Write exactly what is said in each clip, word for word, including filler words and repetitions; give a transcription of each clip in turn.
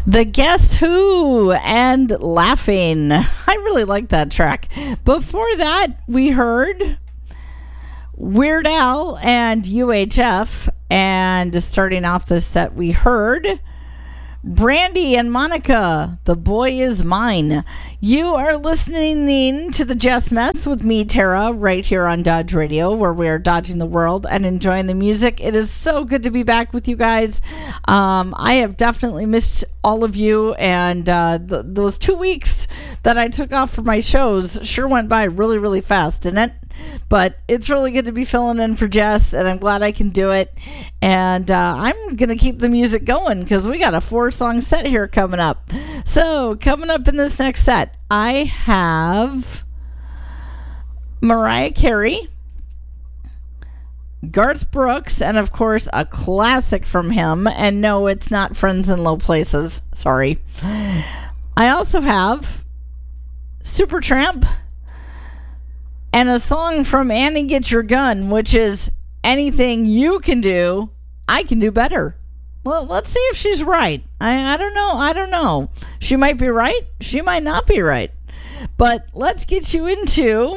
The Guess Who and Laughing. I really like that track. Before that, we heard Weird Al and U H F. And starting off the set, we heard Brandy and Monica, The Boy Is Mine. You are listening to the Jess Mess with me, Tara, right here on Dodge Radio, where we are dodging the world and enjoying the music. It is so good to be back with you guys. Um, I have definitely missed all of you, and uh, th- those two weeks that I took off for my shows sure went by really, really fast, didn't it? But it's really good to be filling in for Jess, and I'm glad I can do it. And uh, I'm going to keep the music going because we got a four-song set here coming up. So, coming up in this next set, I have Mariah Carey, Garth Brooks, and of course, a classic from him. And no, it's not Friends in Low Places. Sorry. I also have Supertramp, and a song from Annie Get Your Gun, which is anything you can do, I can do better. Well, let's see if she's right. I, I don't know. I don't know. She might be right. She might not be right. But let's get you into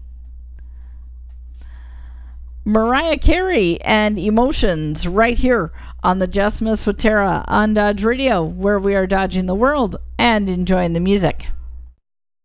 Mariah Carey and Emotions right here on the Jess Smith with Tara on Dodge Radio, where we are dodging the world and enjoying the music.